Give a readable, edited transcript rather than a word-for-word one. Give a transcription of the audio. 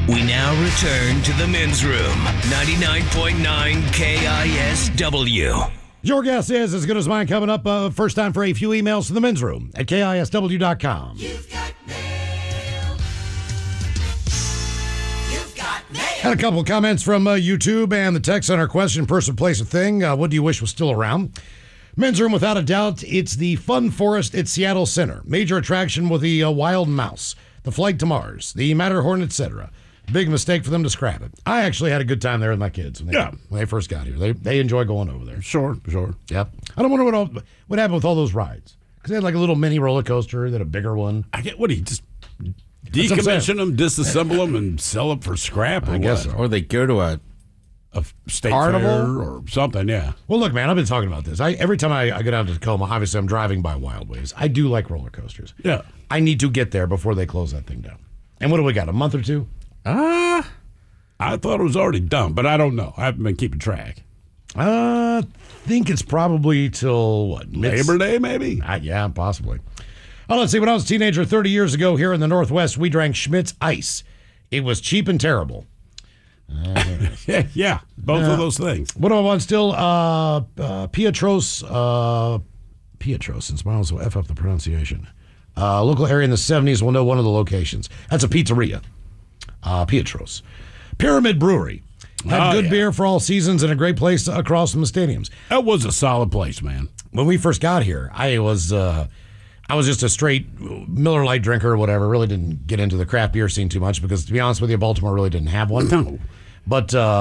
We now return to the men's room. 99.9 KISW. Your guess is as good as mine coming up. First time for a few emails to the men's room at KISW.com. You've got mail. You've got mail. Had a couple of comments from YouTube and the text on our question, person, place, or thing. What do you wish was still around? Men's room, without a doubt, it's the Fun Forest at Seattle Center. Major attraction with the wild mouse, the flight to Mars, the Matterhorn, etc. Big mistake for them to scrap it. I actually had a good time there with my kids when they first got here. They enjoy going over there. Sure. Yep. I don't wonder what happened with all those rides. Because they had like a little mini roller coaster, then a bigger one. I get what he just decommission them, disassemble them, and sell them for scrap. Or I guess what? so. Or they go to a State Carnival? fair or something. Yeah. Well, look, man, I've been talking about this. Every time I go down to Tacoma, obviously I'm driving by Wildways. I do like roller coasters. Yeah. I need to get there before they close that thing down. And what do we got, a month or two? I thought it was already done, but I don't know. I haven't been keeping track. I think it's probably till, what? Labor Day, maybe? Yeah, possibly. Oh, let's see. When I was a teenager 30 years ago here in the Northwest, we drank Schmidt's Ice. It was cheap and terrible. Yeah, both of those things. What do I want still? Pietros, since Miles will F up the pronunciation. Local area in the 70s will know one of the locations. That's a pizzeria. Pietros. Pyramid Brewery. Had good beer for all seasons and a great place across from the stadiums. That was a solid place, man. When we first got here, I was just a straight Miller Lite drinker or whatever. Really didn't get into the craft beer scene too much because, to be honest with you, Baltimore really didn't have one. No. But